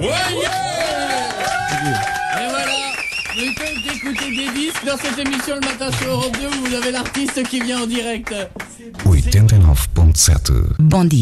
Et voilà, vous pouvez écouter des disques dans cette émission le matin sur Europe 2 où vous avez l'artiste qui vient en direct. 89.7 Bom dia.